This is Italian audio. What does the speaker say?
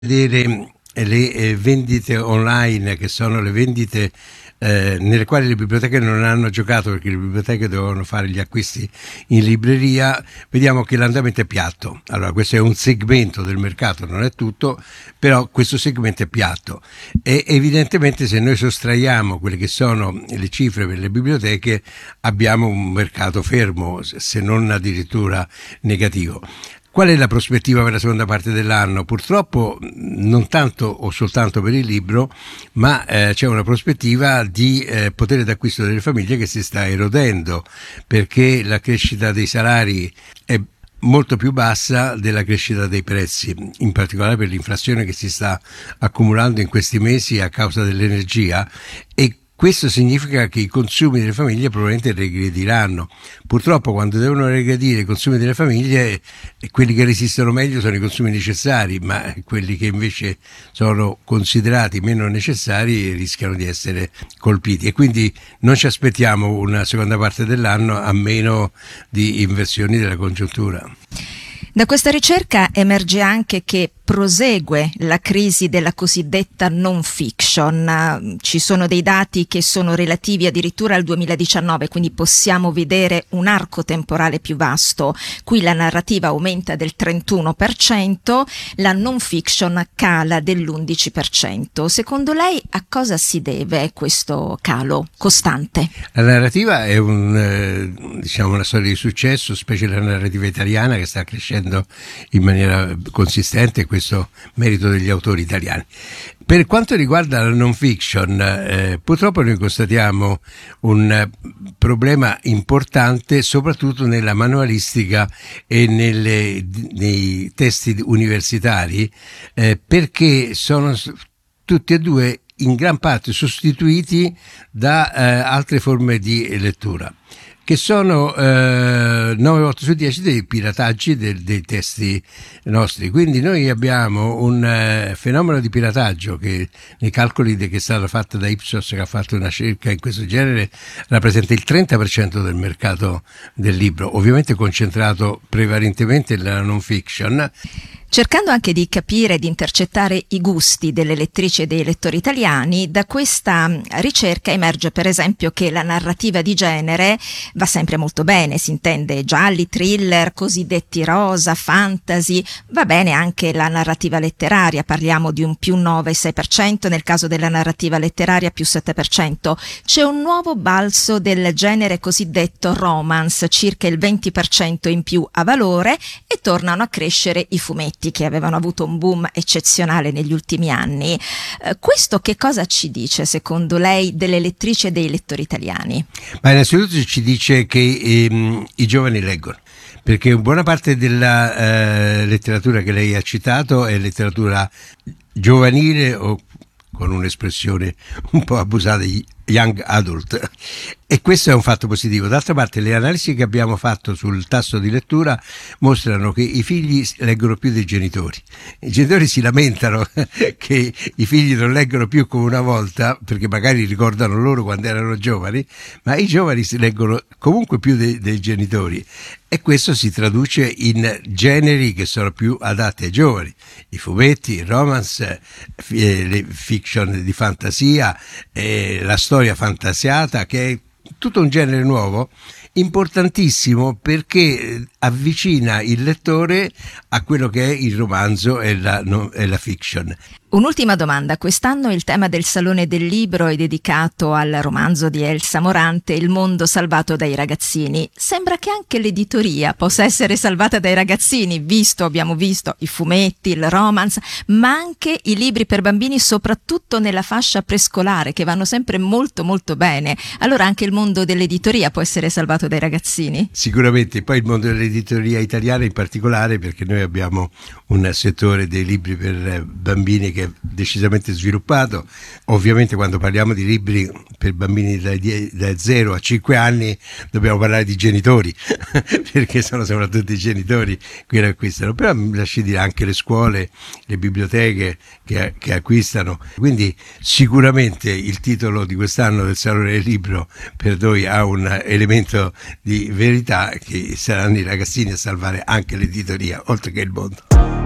vedere le vendite online, che sono le vendite nelle quali le biblioteche non hanno giocato, perché le biblioteche dovevano fare gli acquisti in libreria, vediamo che l'andamento è piatto. Allora, questo è un segmento del mercato, non è tutto, però questo segmento è piatto, e evidentemente se noi sostraiamo quelle che sono le cifre per le biblioteche abbiamo un mercato fermo, se non addirittura negativo. Qual è la prospettiva per la seconda parte dell'anno? Purtroppo non tanto o soltanto per il libro, ma c'è una prospettiva di potere d'acquisto delle famiglie che si sta erodendo, perché la crescita dei salari è molto più bassa della crescita dei prezzi, in particolare per l'inflazione che si sta accumulando in questi mesi a causa dell'energia, e questo significa che i consumi delle famiglie probabilmente regrediranno. Purtroppo quando devono regredire i consumi delle famiglie, quelli che resistono meglio sono i consumi necessari, ma quelli che invece sono considerati meno necessari rischiano di essere colpiti, e quindi non ci aspettiamo una seconda parte dell'anno a meno di inversioni della congiuntura. Da questa ricerca emerge anche che prosegue la crisi della cosiddetta non fiction. Ci sono dei dati che sono relativi addirittura al 2019, quindi possiamo vedere un arco temporale più vasto. Qui la narrativa aumenta del 31%, la non fiction cala dell'11%. Secondo lei a cosa si deve questo calo costante? La narrativa è una storia di successo, specie la narrativa italiana, che sta crescendo in maniera consistente, questo merito degli autori italiani. Per quanto riguarda la non fiction, purtroppo noi constatiamo un problema importante soprattutto nella manualistica e nei testi universitari, perché sono tutti e due in gran parte sostituiti da altre forme di lettura, che sono 9 volte su 10 dei pirataggi dei testi nostri. Quindi noi abbiamo un fenomeno di pirataggio che, nei calcoli che è stata fatta da Ipsos, che ha fatto una ricerca in questo genere, rappresenta il 30% del mercato del libro, ovviamente concentrato prevalentemente nella non fiction. Cercando anche di capire e di intercettare i gusti delle lettrici e dei lettori italiani, da questa ricerca emerge per esempio che la narrativa di genere va sempre molto bene, si intende gialli, thriller, cosiddetti rosa, fantasy, va bene anche la narrativa letteraria, parliamo di un più 9,6%, nel caso della narrativa letteraria più 7%. C'è un nuovo balzo del genere cosiddetto romance, circa il 20% in più a valore, e tornano a crescere i fumetti, che avevano avuto un boom eccezionale negli ultimi anni. Questo che cosa ci dice, secondo lei, delle lettrici e dei lettori italiani? Ma innanzitutto ci dice che i giovani leggono, perché buona parte della letteratura che lei ha citato è letteratura giovanile, o con un'espressione un po' abusata, young adult, e questo è un fatto positivo. D'altra parte le analisi che abbiamo fatto sul tasso di lettura mostrano che i figli leggono più dei genitori. I genitori si lamentano che i figli non leggono più come una volta, perché magari ricordano loro quando erano giovani, ma i giovani si leggono comunque più dei genitori, e questo si traduce in generi che sono più adatti ai giovani: i fumetti, il romance, le fiction di fantasia, la storia fantasiata, che è tutto un genere nuovo, importantissimo, perché avvicina il lettore a quello che è il romanzo e la fiction. Un'ultima domanda. Quest'anno il tema del Salone del Libro è dedicato al romanzo di Elsa Morante, Il mondo salvato dai ragazzini. Sembra che anche l'editoria possa essere salvata dai ragazzini, abbiamo visto i fumetti, il romance, ma anche i libri per bambini, soprattutto nella fascia prescolare, che vanno sempre molto molto bene. Allora anche il mondo dell'editoria può essere salvato dai ragazzini? Sicuramente, poi il mondo dell'editoria italiana in particolare, perché noi abbiamo un settore dei libri per bambini che è decisamente sviluppato. Ovviamente quando parliamo di libri per bambini da 0 a 5 anni dobbiamo parlare di genitori perché sono soprattutto i genitori che acquistano, però mi lasci dire anche le scuole, le biblioteche che acquistano. Quindi sicuramente il titolo di quest'anno del Salone del Libro per noi ha un elemento di verità, che saranno i ragazzini a salvare anche l'editoria oltre che il mondo.